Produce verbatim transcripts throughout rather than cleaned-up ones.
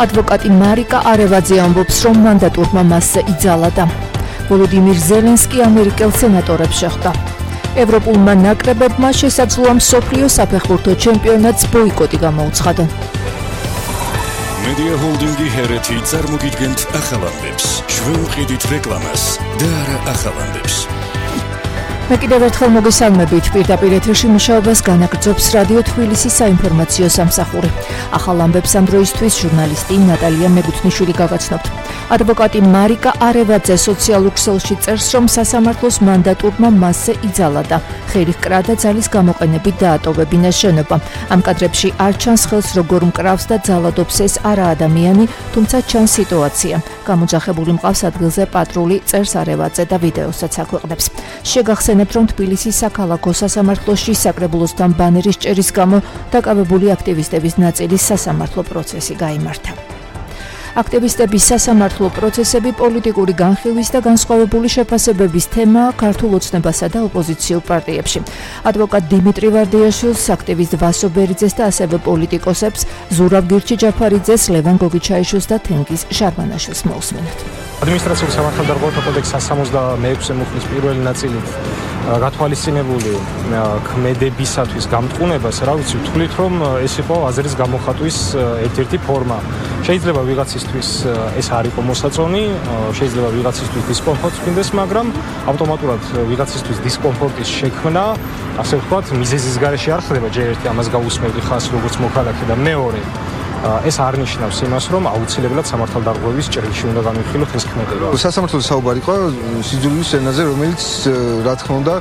Advokati Marika Arevadze ამბობს, რომ მანდატურმა მასზე იძალა. Volodymyr Zelenski ამერიკელ სენატორებს შეხვდა. ევროპულმა ნაკრებებმა შესაძლოა მსოფლიო საფეხბურთო ჩემპიონატს ბოიკოტი გამოუცხადონ. Media Holdingi Hereti წარმოგიდგენთ ახალ ამბებს. შვეუყიდით რეკლამას და არა ახალ ამბებს. მე კიდევ ერთხელ მოგესალმებით. პირდაპირ ეთერში მუშაობას განაგრძობს რადიო თბილისის საინფორმაციო სამსახური. ახალ ამბებს ამ დროისთვის ჟურნალისტი ნატალია მეგუთნიშვილი გაგაცნობთ. Advokati Marika Arevadze სოციალურ ქსელში წერს, რომ სასამართლოს მანდატურმა მასზე იძალა და ხელი ჰკრა და ძალის გამოყენებით დაატოვებინა შენობა. ამ კადრებში არ ჩანს ხელს როგორ მკრავს და ძალადობს ეს არა ადამიანი, თუმცა ჩანს სიტუაცია. გამოძახებული მყავს ადგილზე პატრული, წერს Arevadze და ვიდეოსაც აქვეყნებს. შეგახსენებთ, რომ თბილისის საქალაქო სასამართლოში საკრებულოსთან ბანერის ჭერის გამო დაკავებული აქტივისტების ნაწილის სასამართლო პროცესი გაიმართა. Აქტივისტების სასამართლო პროცესები პოლიტიკური განხილვის და განსხვავებული შეფასებების თემაა ქართულ ოცნებასა და ოპოზიციურ პარტიებში. Advokati Dimitri Vardiashvils, აქტივისტ Vaso Beridzes და ასევე პოლიტიკოსებს Zurav Girchi-Jafaridzes, Levan Gogichaishvils და Tengiz Sharmanashvils მოусმინოთ. ადმინისტრაციული სამართალდარღვევათა კოდექსის სამოცდამეექვსე მუხლის პირველი ნაწილით გათვალისწინებული ქმედებისათვის გამტყუნებას, რა ვიცი, ვთვლით, რომ ეს იყო აზრის გამოხატვის ერთ-ერთი ფორმა. შეიძლება ვიღაცისთვის ეს არ იყო მოსაწონი, შეიძლება ვიღაცისთვის დისკომფორტს გვინდეს, მაგრამ ავტომატურად ვიღაცისთვის დისკომფორტის შექმნა, ასე ვთქვათ, მიზეზის გარეშე არ ხდება ჯერ ერთი ამას გაუსმევდი ხას როგორც მოქალაქე და მეორე ეს არ ნიშნავს იმას, რომ აუცილებლად სამართალდარღვევის ჭრილში უნდა განვიხილოთ ეს ქმედება. სასამართლოს საუბარი იყო სიძულვის ენაზე, რომელიც რა თქმა უნდა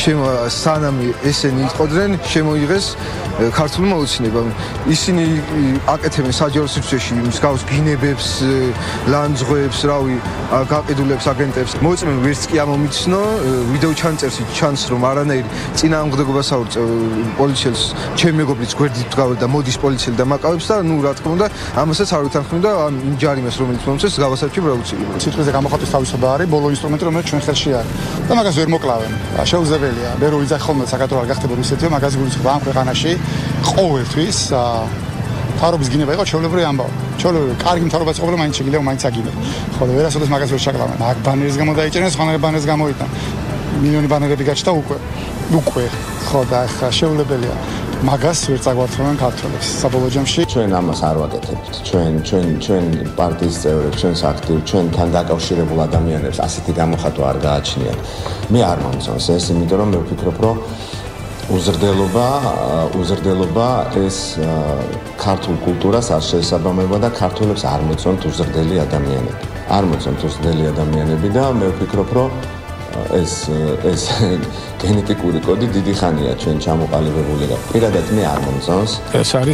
სანამ ესენი იყვნენ, შემოიღეს ქართულმა ოცნებამ. ისინი აკეთებენ საჯარო სივრცეში მსგავს გინებებს, ლანძღვებს, რავი, გაყიდულებს, აგენტებს. მოწმენ ვერც კი ამომიცნო, ვიდეო ჩანწერში ჩანს, რომ არანაირი წინააღმდეგობას აუწევ პოლიციელს, ჩემი მეგობრიც გვერდით დგავდა და მოდის პოლიციელი და მაკავებს და ნუ რა თქმა უნდა, ამასაც არ ვითანხმდა ამ ჯარიმას, რომელიც მომწეს გავასაჩივრ აუცილებლად. სიტყვაზე გამოხატვის თავისუფლება არის ბოლო ინსტრუმენტი, რომელიც ჩვენ ხელში არის. და მაგას ვერ მოკლავენ. შეუძლებელია. მე რო ვიძახი ხოლმე საქართველოს გახდება რუსეთია, მაგას გულისხმობ ამ ქვეყანაში ყოველთვის თავრობის გინება იყო ჩვეულებრივი ამბავი. ჩვეულებრივი კარგი მთავრობაც ყოფილა, მაინც შეგიძლია მაინც აგინებ. ხო და ვერასოდეს მაგას ვერ შაკლავენ. მაგ ბანერის გამო დაიჭერენ, სხვანაირ ბანერს გამოიტან. მილიონი ბანერები გაჩნდა უკვე. უკვე. ხო და ახლა შეუძლებელია. მაგას ვერ წაგვართმევენ ქართველებს საბოლოო ჯამში. ჩვენ ამას არ ვაკეთებთ. ჩვენ ჩვენ ჩვენ პარტიის წევრებს, ჩვენს აქტივ, ჩვენთან დაკავშირებულ ადამიანებს ასეთი გამოხატვა არ გააჩნიათ. მე არ მომწონს ეს, იმიტომ რომ მე ვფიქრობ, რომ უზრდელობა, უზრდელობა ეს ქართულ კულტურას არ შეესაბამება და ქართველებს არ მოწონთ უზრდელი ადამიანები. არ მოწონთ უზრდელი ადამიანები და მე ვფიქრობ, რომ ეს ეს გენეტიკური კოდი დიდი ხანია ჩვენ ჩამოყალიბებული და პირადად მე არ მომწონს. ეს არის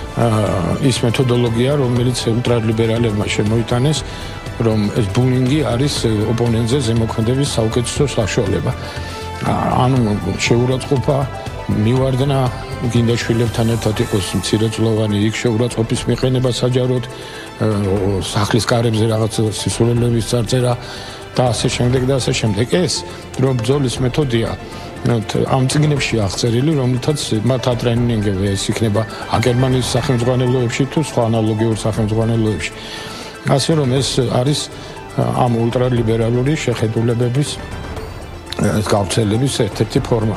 ის მეთოდოლოგია, რომელიც ულტრალიბერალებმა შემოიტანეს, რომ ეს ბულინგი არის ოპონენტზე ზემოქმედების საუკეთესო საშუალება. ანუ შეურაცხყოფა, მივარდნა, გინდა შვილებთან ერთად იყოს მცირეწლოვანი, იქ შეურაცხყოფის მიყენება საჯაროდ, სახლის კარებზე რაღაც სისულელების წარწერა და ასე შემდეგ და ასე შემდეგ. ეს რომ ბრძოლის მეთოდია ამ წიგნებში აღწერილი, რომელთაც მათ ატრენინგები ეს იქნება აკერმანის სახელმძღვანელოებში თუ სხვა ანალოგიურ სახელმძღვანელოებში. ასე რომ ეს არის ამ ულტრალიბერალური შეხედულებების გავრცელების ერთ-ერთი ფორმა.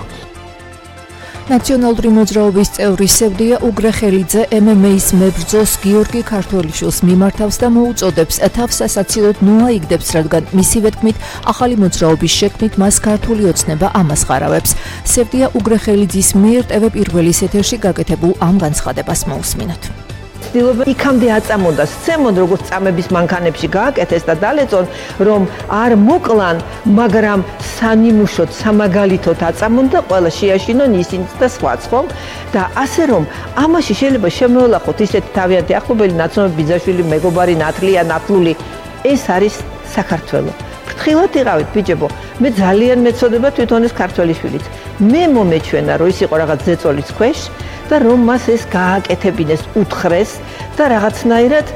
Naționaluri მოძრაობის წევრი სევდია უგრეხელიძე ემ ემ ეის მებრძოლს გიორგი ქართველიშვილს მიმართავს და მოუწოდებს თავს ასაცილოდ ნოაიგდებს, რადგან მისივე თქმით ახალი მოძრაობის შექმნით მას ქართული ოცნება ამასხარავებს. სევდია უგრეხელიძის მიერ ტევ პირველის ეთერში გაკეთებულ ამ განცხადებას მოусმინოთ. ცდილობენ იქამდე აწამონ და სცემონ, როგორც წამების მანქანებში გააკეთეს და დალეწონ, რომ არ მოკლან, მაგრამ სანიმუშოდ, სამაგალითოდ აწამონ და ყველა შეაშინონ ისინიც და სხვაც, ხომ? და ასე რომ ამაში შეიძლება შემოელახოთ ისეთი თავიანთი ახლობელი ნაცნობი ბიძაშვილი, მეგობარი, ნათლია, ნათლული. ეს არის საქართველო. ფრთხილად იყავით, ბიჭებო. მე ძალიან მეწოდება თვითონ ეს ქართველიშვილიც. მე მომეჩვენა, რომ ის იყო რაღაც ზეწოლის ქვეშ და რომ მას ეს გააკეთებინეს, უთხრეს და რაღაცნაირად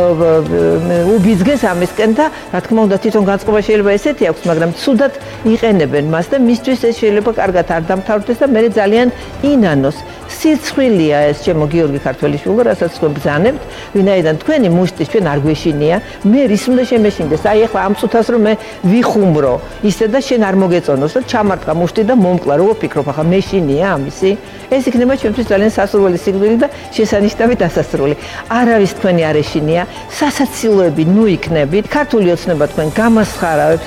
უბიძგეს ამისკენ და რა თქმა უნდა თვითონ განწყობა შეიძლება ესეთი აქვს, მაგრამ ცუდად იყენებენ მას და მისთვის ეს შეიძლება კარგად არ დამთავრდეს და მე ძალიან ინანოს. სიცხვილია ეს ჩემო გიორგი ქართველიშვილო, რასაც თქვენ ბრძანებთ, ვინაიდან თქვენი მუშტი ჩვენ არ გვეშინია, მე რის უნდა შემეშინდეს? აი ახლა ამ წუთას რომ მე ვიხუმრო, ისე და შენ არ მოგეწონოს, რომ ჩამარტყა მუშტი და მომკლა, როგორ ფიქრობ, ახლა მეშინია ამისი? ეს იქნება ჩვენთვის ძალიან სასურველი სიკვდილი და შესანიშნავი დასასრული. არავის თქვენი არ ეშინია, სასაცილოები ნუ იქნებით, ქართული ოცნება თქვენ გამასხარავებს.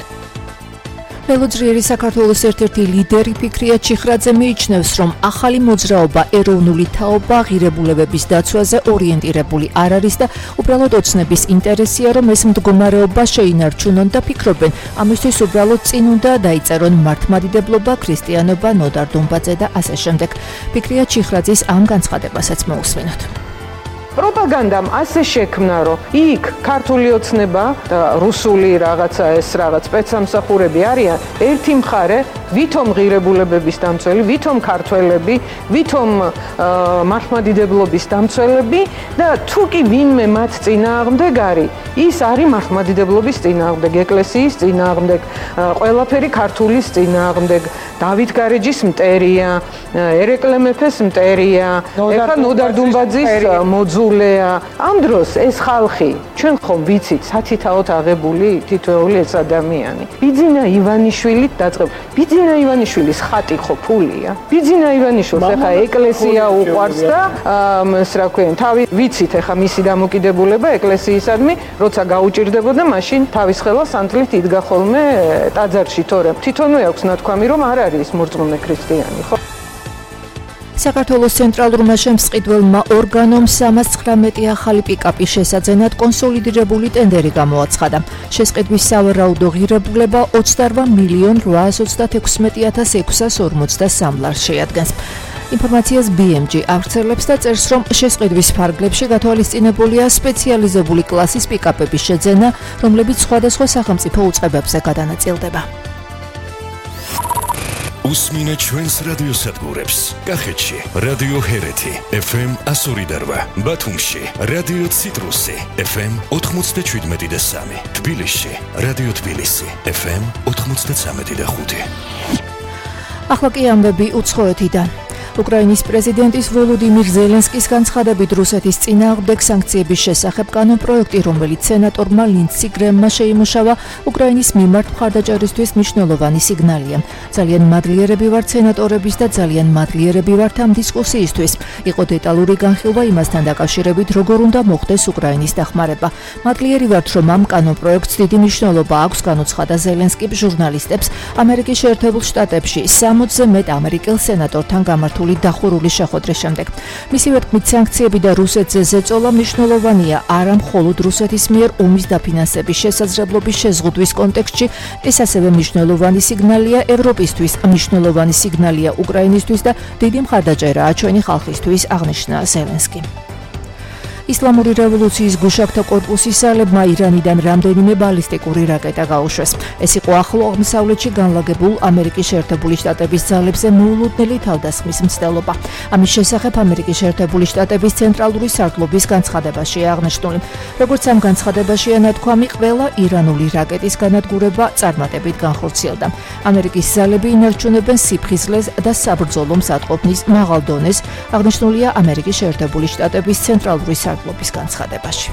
ველოძლიერი საქართველოს ერთ-ერთი ლიდერი ფიქრია ჩიხრაძე მიიჩნევს, რომ ახალი მოძრაობა ეროვნული თაობა ღირებულებების დაცვაზე ორიენტირებული არ არის და უბრალოდ ოცნების ინტერესია, რომ ეს მდგომარეობა შეინარჩუნონ და ფიქრობენ, ამისთვის უბრალოდ წინ უნდა დაიწერონ მართლმადიდებლობა, ქრისტიანობა, ნოდარ დუმბაძე და ასე შემდეგ. ფიქრია ჩიხრაძის ამ განცხადებასაც მოусმინოთ. პროპაგანდამ ასე შექმნა, რომ იქ ქართული ოცნება და რუსული რაღაცა ეს რაღაც სპეცსამსახურები არიან ერთი მხარე, ვითომ ღირებულებების დამცველი, ვითომ ქართველები, ვითომ მართლმადიდებლობის დამცველები და თუ კი ვინმე მათ წინააღმდეგ არის, ის არის მართლმადიდებლობის წინააღმდეგ, ეკლესიის წინააღმდეგ, ყველაფერი ქართulis წინააღმდეგ, დავით გარეჯის მტერია, ერეკლე მეფეს მტერია, ეხლა ნოდარ დუმბაძის მოძუ ამ დროს ეს ხალხი ჩვენ ხომ ვიცით სათითაოდ აღებული თითოეული ეს ადამიანი ბიძინა ივანიშვილით დაწყებ ბიძინა ივანიშვილის ხატი ხო ფულია ბიძინა ივანიშვილს ეხა ეკლესია უყვარს და ეს რა ქვია თავი ვიცით ეხა მისი დამოკიდებულება ეკლესიისადმი როცა გაუჭირდებოდა მაშინ თავის ხელას ანთლით იდგა ხოლმე ტაძარში თორემ თვითონვე აქვს ნათქვამი რომ არ არის მორწმუნე ქრისტიანი ხო საქართველოს ცენტრალურმა შემსყიდველმა ორგანომ სამას ცხრამეტი ახალი პიკაპის შესაძენად კონსოლიდირებული ტენდერი გამოაცხადა. შესყიდვის სავარაუდო ღირებულება ოცდაორ მილიონ რვაას ოცდაექვსმეტი ათას ექვსას ორმოცდასამ ლარს შეადგენს. ინფორმაციას ბი ემ ჯი აღწერლებს და წერს, რომ შესყიდვის ფარგლებში გათვალისწინებულია სპეციალიზებული კლასის პიკაპების შეძენა, რომლებიც სხვადასხვა სახელმწიფო უწყებებზე გადანაწილდება. უსმინეთ ჩვენს რადიოსადგურებს. კახეთში რადიო ჰერეთი ეფ ემ εκατო ორი და რვა, ბათუმში რადიო ციტრუსი ეფ ემ ოთხმოცდაშვიდმეტი და სამი, თბილისში რადიო თბილისი ეფ ემ ოთხმოცდაცამეტი და ხუთი. ახლა კი ამბები უცხოეთიდან. უკრაინის პრეზიდენტის ვოლოდიმირ ზელენსკის განცხადებით რუსეთის წინააღმდეგ სანქციების შესახებ კანონპროექტი, რომელიც სენატორმა ლინდსი გრემმა შეიმუშავა, უკრაინის მიმართ მხარდაჭერისთვის მნიშვნელოვანი სიგნალია. ძალიან მადლიერები ვართ სენატორების და ძალიან მადლიერები ვართ ამ დისკუსიისთვის. იყო დეტალური განხილვა იმასთან დაკავშირებით, როგორ უნდა მოხდეს უკრაინის დახმარება. მადლიერი ვართ, რომ ამ კანონპროექტს დიდი მნიშვნელობა აქვს, განუცხადა ზელენსკი ჟურნალისტებს ამერიკის შეერთებულ შტატებში სამოცზე მეტ ამერიკელ სენატორთან გამართულ დახურული შეხვედრის შემდეგ. მისივე თქმით, სანქციები და რუსეთზე ზეწოლა მნიშვნელოვანია არა მხოლოდ რუსეთის მიერ ომის დაფინანსების შესაძლებლობის შეზღუდვის კონტექსტში, ეს ასევე მნიშვნელოვანი სიგნალია ევროპისთვის, მნიშვნელოვანი სიგნალია უკრაინისთვის და დიდი მხარდაჭერაა ჩვენი ხალხისთვის, აღნიშნა ზელენსკი. ისლამური რევოლუციის გუშაგთა კორპუსის ძალებმა ირანიდან რამდენიმე ბალისტიკური რაკეტა გაუშვეს. ეს იყო ახლო აღმოსავლეთში განლაგებულ ამერიკის შეერთებული შტატების ძალებზე მოულოდნელი თავდასხმის მცდელობა. ამის შესახებ ამერიკის შეერთებული შტატების ცენტრალური სარდლობის განცხადებაში აღნიშნული. როგორც ამ განცხადებაშია ნათქვამი, ყველა ირანული რაკეტის განადგურება წარმატებით განხორციელდა. ამერიკის ძალები ინარჩუნებენ სიფხიზლეს და საბრძოლო მსატყოფნის მაღალ დონეს, აღნიშნულია ამერიკის შეერთებული შტატების ცენტრალური სარდლობის განცხადებაში.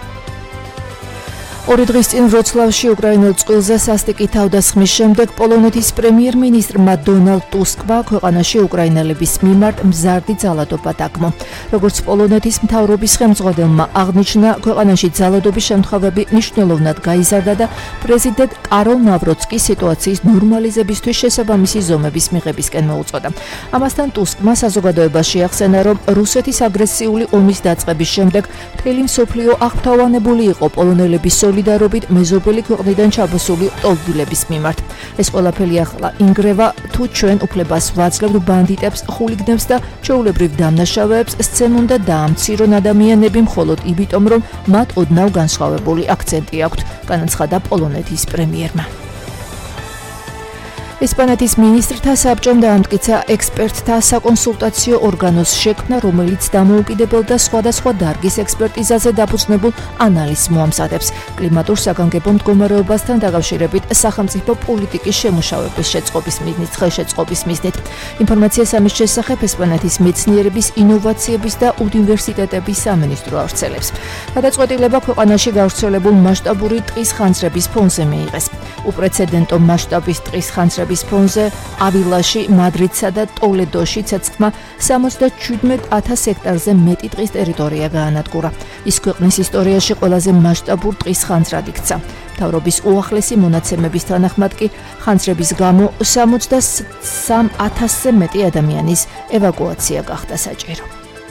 ორი დღის წინ ვროცლავში უკრაინულ წყვილზე სასტიკი თავდასხმის შემდეგ პოლონეთის პრემიერ-მინისტრმა დონალდ ტუსკმა ქვეყანაში უკრაინელების მიმართ მზარდი ძალადობა დაგმო. როგორც პოლონეთის მთავრობის ხელმძღვანელმა აღნიშნა, ქვეყანაში ძალადობის შემთხვევები მნიშვნელოვნად გაიზარდა და პრეზიდენტ კაროლ ნავროცკი სიტუაციის ნორმალიზებისთვის შესაბამისი ზომების მიღებისკენ მოუწოდა. ამასთან ტუსკმა საზოგადოებაში ახსენა, რომ რუსეთის აგრესიული ომის დაწყების შემდეგ მთელი მსოფლიო აღფრთოვანებული იყო პოლონელების სოლიდარობით მეზობელი ქვეყნიდან ჩაბოსული ტოლდილების მიმართ. ეს ყველაფერი ახლა ინგრევა, თუ ჩვენ უფლებას ვაძლევთ ბანდიტებს, ხულიგნებს და ჩვეულებრივ დამნაშავეებს, სცემონ და დაამცირონ ადამიანები მხოლოდ იმიტომ, რომ მათ ოდნავ განსხვავებული აქცენტი აქვთ, განაცხადა პოლონეთის პრემიერმა. ესპანეთის მინისტრთა საბჭომ დაამტკიცა ექსპერტთა საკონსულტაციო ორგანოს შექმნა, რომელიც დამოუკიდებელ და სხვადასხვა დარგის ექსპერტიზაზე დაფუძნებულ ანალიზს მოამზადებს კლიმატურ საგანგებო მდგომარეობასთან დაკავშირებით სახელმწიფო პოლიტიკის შემუშავების შეწყობის მიზნით, ხელშეწყობის მიზნით. ინფორმაციას ამის შესახებ ესპანეთის მეცნიერების, ინოვაციების და უნივერსიტეტების სამინისტრო ავრცელებს. გადაწყვეტილება ქვეყანაში გავრცელებულ მასშტაბური ტყის ხანძრების ფონზე მიიღეს. უპრეცედენტო მასშტაბის ტყის ხანძრების ფონზე ავილაში, მადრიდსა და ტოლედოში ცეცხლმა სამოცდაჩვიდმეტ ათას ჰექტარზე მეტი ტყის ტერიტორია გაანადგურა. ის ქვეყნის ისტორიაში ყველაზე მასშტაბურ ტყის ხანძრად იქცა. მთავრობის უახლესი მონაცემების თანახმად კი ხანძრების გამო სამოცდასამ ათასზე მეტი ადამიანის ევაკუაცია გახდა საჭირო.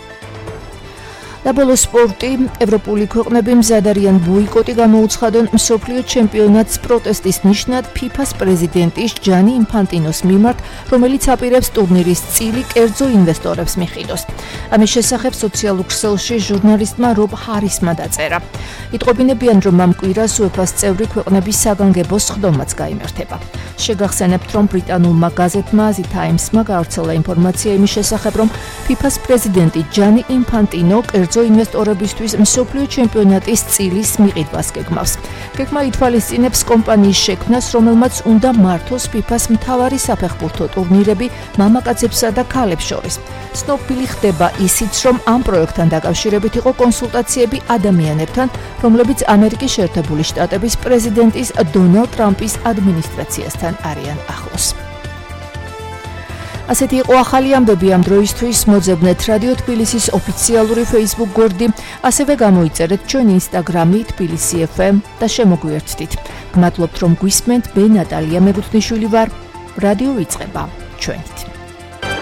და ბოლო სპორტი, ევროპული ქვეყნები მზად არიან ბოიკოტი გამოუცხადონ მსოფლიო ჩემპიონატს პროტესტის ნიშნად ფიფას პრეზიდენტის ჯანი ინფანტინოს მიმართ, რომელიც აპირებს ტურნირის წილი კერძო ინვესტორებს მიხილოს. ამის შესახებ სოციალურ ქსელში ჟურნალისტმა რობ ჰარისმა დაწერა. იტყობინებიან, რომ ამ კვირას უეფას წევრი ქვეყნების საგანგებო სხდომაც გაიმართება. შეგახსენებთ, რომ ბრიტანულმა გაზეთმა The Times-მა გავრცელა ინფორმაცია იმის შესახებ, რომ ფიფას პრეზიდენტი ჯანი ინფანტინო კერძო ინვესტორებისთვის მსოფლიო ჩემპიონატის წილის მიყიდვას გეგმავს. გეგმა ითვალისწინებს კომპანიის შექმნას, რომელმაც უნდა მართოს ფიფას მთავარი საფეხბურთო ტურნირები მამაკაცებსა და ქალებს შორის. ცნობილი ხდება ისიც, რომ ამ პროექტთან დაკავშირებით იყო კონსულტაციები ადამიანებთან, რომლებიც ამერიკის შეერთებული შტატების პრეზიდენტის დონალდ ტრამპის ადმინისტრაციასთან არიან ახლოს. ასეთი იყო ახალი ამბები ამ დროისთვის. მოძებნეთ რადიო თბილისის ოფიციალური Facebook გვერდი, ასევე გამოიწერეთ ჩვენ Instagram-ი თბილისი ეფ ემ და შემოგვიერთდით. გმადლობთ, რომ გვისმენთ. მე ნატალია მეგუთნიშვილი ვარ. რადიო იწყება ჩვენით.